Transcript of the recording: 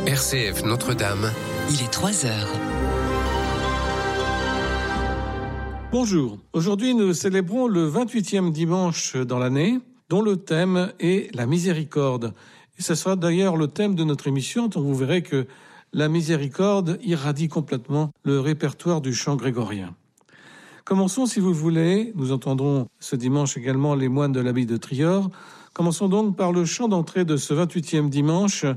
RCF Notre-Dame. Il est 3h. Bonjour. Aujourd'hui, nous célébrons le 28e dimanche dans l'année, dont le thème est la miséricorde. Et ce sera d'ailleurs le thème de notre émission, dont vous verrez que la miséricorde irradie complètement le répertoire du chant grégorien. Commençons, si vous le voulez. Nous entendrons ce dimanche également les moines de l'abbaye de Trior. Commençons donc par le chant d'entrée de ce 28e dimanche